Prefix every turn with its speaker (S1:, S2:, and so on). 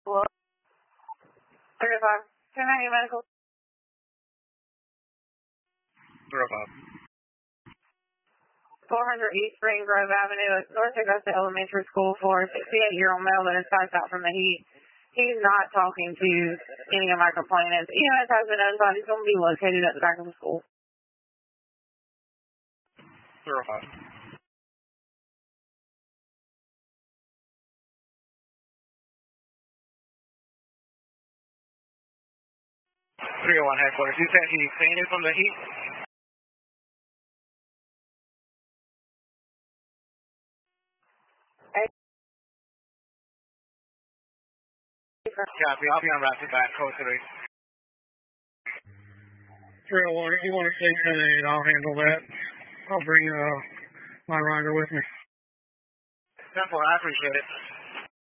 S1: Hello? 35. Can I get medical? 400 East Spring Grove Avenue at North Augusta Elementary School for a 68-year-old male that is passed out from the heat. He's not talking to any of my complainants. EMS has been notified he's going to be located at the back of the school.
S2: 05. 301 headquarters. You said he fainted from the heat? Copy. I'll be on route to back. Code 3.
S3: 301, if you want to stay 10-8, I'll handle that. I'll bring my rider with me.
S2: 10-4, I appreciate it.